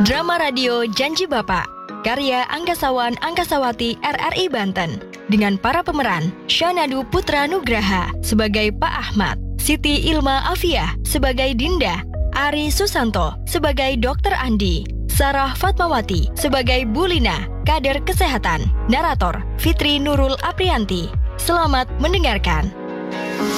Drama radio Janji Bapak, karya Anggasawan Angkasawati RRI Banten, dengan para pemeran Syanadu Putra Nugraha sebagai Pak Ahmad, Siti Ilma Afiah sebagai Dinda, Ari Susanto sebagai Dr. Andi, Sarah Fatmawati sebagai Bulina, kader kesehatan, narator Fitri Nurul Aprianti. Selamat mendengarkan.